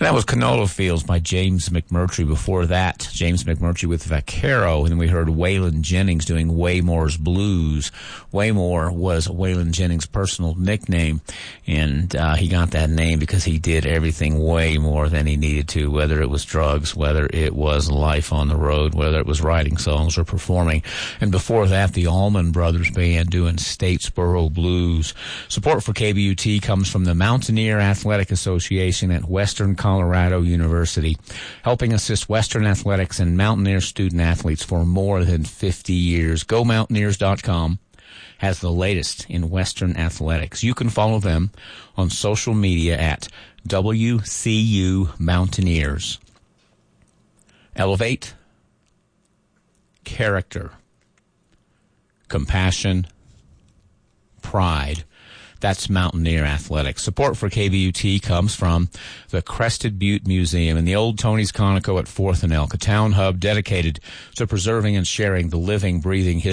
That was Canola Fields by James McMurtry. Before that, James McMurtry with Vaquero. And then we heard Waylon Jennings doing Waymore's Blues. Waymore was Waylon Jennings' personal nickname, and he got that name because he did everything way more than he needed to, whether it was drugs, whether it was life on the road, whether it was writing songs or performing. And before that, the Allman Brothers Band doing Statesboro Blues. Support for KBUT comes from the Mountaineer Athletic Association at Western Colorado University, helping assist Western athletics and Mountaineer student athletes for more than 50 years. GoMountaineers.com has the latest in Western athletics. You can follow them on social media at WCU Mountaineers. Elevate, character, compassion, pride. That's Mountaineer Athletics. Support for KBUT comes from the Crested Butte Museum and the Old Tony's Conoco at 4th and Elk, a town hub dedicated to preserving and sharing the living, breathing history